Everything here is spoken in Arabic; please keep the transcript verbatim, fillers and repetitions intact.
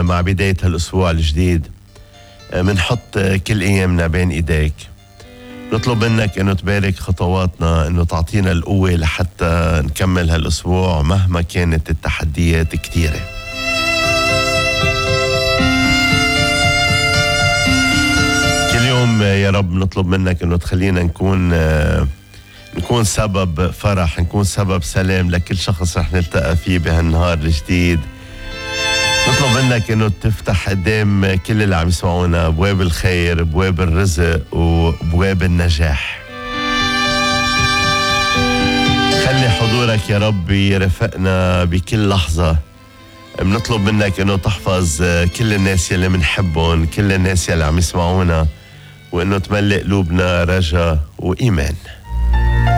مع بداية هالأسبوع الجديد منحط كل أيامنا بين إيديك. نطلب منك أنه تبارك خطواتنا، أنه تعطينا القوة لحتى نكمل هالأسبوع مهما كانت التحديات كتيرة. كل يوم يا رب نطلب منك أنه تخلينا نكون نكون سبب فرح، نكون سبب سلام لكل شخص رح نلتقى فيه بهالنهار الجديد. نطلب منك انه تفتح قدام كل اللي عم يسمعونا ابواب الخير، ابواب الرزق وابواب النجاح. خلي حضورك يا رب يرافقنا بكل لحظة. بنطلب منك انه تحفظ كل الناس يلي منحبهم، كل الناس يلي عم يسمعونا، وانه تملئ قلوبنا رجاء وايمان.